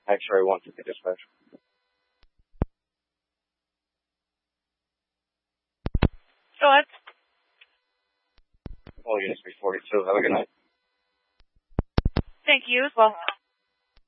X-ray 150 dispatch. Go ahead. All units be 42. Have a good night. Thank you as well.